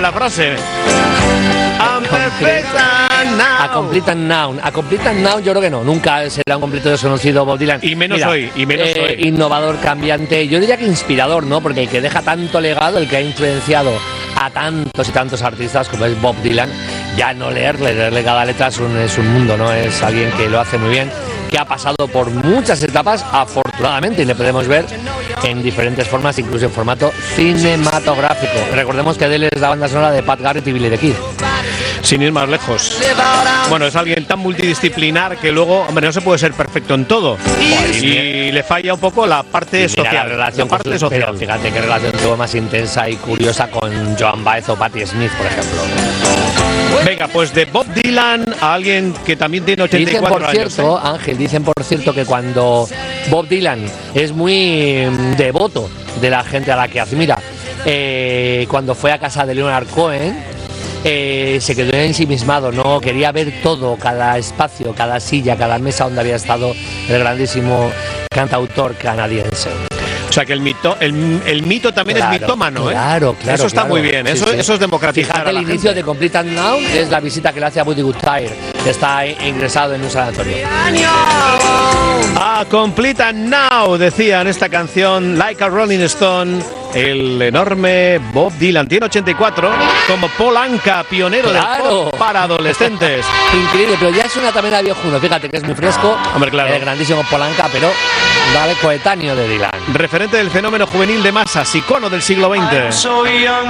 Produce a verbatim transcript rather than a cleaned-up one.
la frase. I'm perfect and now. A complete and noun. A complete and noun yo creo que no. Nunca será un completo desconocido Bob Dylan. Y menos Mira, hoy, y menos eh, hoy. Innovador, cambiante. Yo diría que inspirador, ¿no? Porque el que deja tanto legado, el que ha influenciado a tantos y tantos artistas como es Bob Dylan, ya no leerle, leerle cada letra es un, es un mundo, ¿no? Es alguien que lo hace muy bien, que ha pasado por muchas etapas, afortunadamente, y le podemos ver en diferentes formas, incluso en formato cinematográfico. Recordemos que él es la banda sonora de Pat Garrett y Billy the Kid. Sin ir más lejos. Bueno, es alguien tan multidisciplinar que luego, hombre, no se puede ser perfecto en todo. Y, y le falla un poco la parte social. La relación la parte con sus, social. pero fíjate qué relación tuvo más intensa y curiosa con Joan Baez o Patti Smith, por ejemplo. Venga, pues de Bob Dylan a alguien que también tiene ochenta y Dicen, cuatro por cierto, años. ¿eh? Ángel, dicen por cierto que cuando Bob Dylan es muy mm, devoto de la gente a la que admira, eh, cuando fue a casa de Leonard Cohen, eh, se quedó ensimismado, no quería ver todo, cada espacio, cada silla, cada mesa donde había estado el grandísimo cantautor canadiense. O sea que el mito, el, el mito también Claro, es mitómano, ¿eh? Claro, claro. Eso está claro. muy bien, Sí, eso, sí. eso es democratizar. Fíjate, a la el inicio gente. de Complete and Noun es la visita que le hace a Woody Guthrie, que está ingresado en un sanatorio. Ah, Complete and Now, decía en esta canción Like a Rolling Stone, el enorme Bob Dylan. Tiene ochenta y cuatro, como Paul Anka, pionero Claro. del pop para adolescentes. Increíble, pero ya es una también a viejuno. Fíjate que es muy fresco. Hombre, claro. El grandísimo Polanca, pero vale, coetáneo de Dylan. Referente del fenómeno juvenil de masas, icono del siglo veinte. So young